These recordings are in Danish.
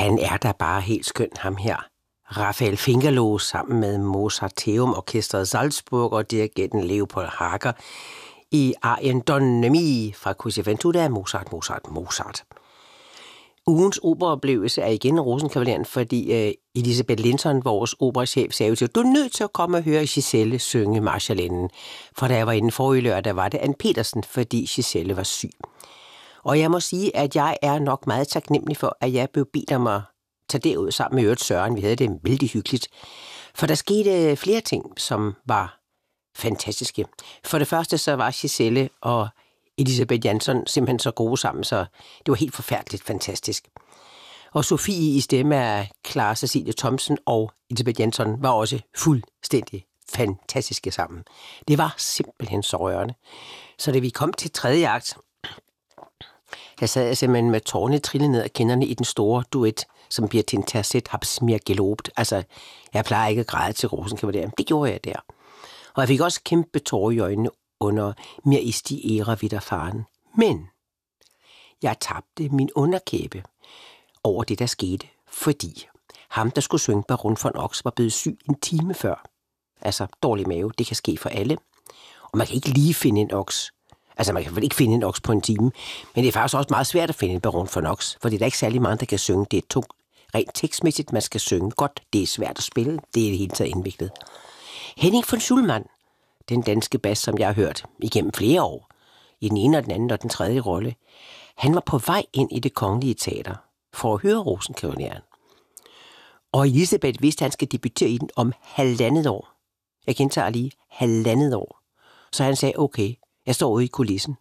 Han er da bare helt skøn, ham her. Raphael Fingerloh sammen med Mozarteum Orkestret Salzburg og dirigenten Leopold Hager i arien Don Mi fra Così fan tutte af Mozart. Ugens operaoplevelse er igen Rosenkavalieren, fordi Elisabeth Linton, vores operachef, sagde jo, du er nødt til at komme og høre Giselle synge Marschallinnen. For da jeg var inde forrige lørdag, var det Ann Petersen, fordi Giselle var syg. Og jeg må sige, at jeg er nok meget taknemmelig for, at jeg blev bedt om at tage derud sammen med Øret Søren. Vi havde det vældig hyggeligt. For der skete flere ting, som var fantastiske. For det første så var Giselle og Elisabeth Jansson simpelthen så gode sammen, så det var helt forfærdeligt fantastisk. Og Sofie i stemme af Clara Cecilie Thomsen og Elisabeth Jansson var også fuldstændig fantastiske sammen. Det var simpelthen så rørende. Så da vi kom til tredje akt, der sad jeg simpelthen med tårne trillet ned af kinderne i den store duet, som bliver til en tercet hab's mir gelobt. Altså, jeg plejer ikke at græde til Rosenkavalieren. Det gjorde jeg der. Og jeg fik også kæmpe tårer i øjnene under Mir ist die Ehre widerfahren. Men jeg tabte min underkæbe over det, der skete, fordi ham, der skulle synge Baron von Ochs, var blevet syg en time før. Altså, dårlig mave, det kan ske for alle. Og man kan ikke lige finde en oks. Altså, man kan vel ikke finde en oks på en time. Men det er faktisk også meget svært at finde en Baron von Ochs, for det er der ikke særlig mange, der kan synge. Det er tungt. Rent tekstmæssigt, man skal synge godt. Det er svært at spille. Det er det hele taget indviklet. Henning von Schulman, den danske bas, som jeg har hørt igennem flere år, i den ene og den anden og den tredje rolle, han var på vej ind i Det Kongelige Teater for at høre Rosenkavalieren. Og Elisabeth vidste, at han skal debutere i den om 1,5 år. Jeg gentager lige 1,5 år. Så han sagde, okay, jeg står ude i kulissen.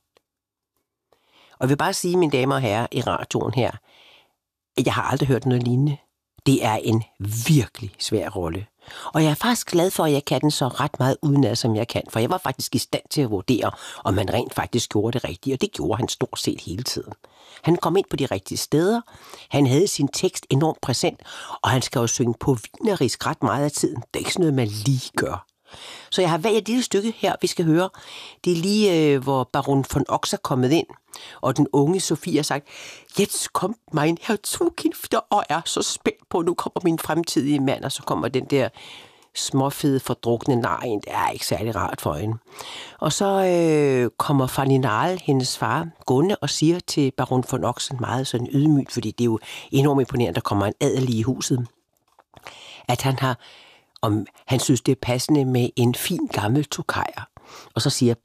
Og jeg vil bare sige, mine damer og herrer i radioen her, at jeg har aldrig hørt noget lignende. Det er en virkelig svær rolle. Og jeg er faktisk glad for, at jeg kan den så ret meget udenad, som jeg kan. For jeg var faktisk i stand til at vurdere, om man rent faktisk gjorde det rigtigt. Og det gjorde han stort set hele tiden. Han kom ind på de rigtige steder. Han havde sin tekst enormt præsent. Og han skal jo synge på wienerisk ret meget af tiden. Det er ikke sådan noget, man lige gør. Så jeg har valgt et lille stykke her, vi skal høre. Det er lige, hvor Baron von Ochs er kommet ind, og den unge Sofie har sagt, jetzt kommt mein Herr Zukifter, og er så spændt på, nu kommer min fremtidige mand, og så kommer den der småfede, fordrukne nejen. Det er ikke særlig rart for hende. Og så kommer Faninal, hendes far, gående og siger til Baron von Ochs meget sådan ydmygt, fordi det er jo enormt imponerende, der kommer en adelig i huset, at han synes, det er passende med en fin gammel tokajer. Og så siger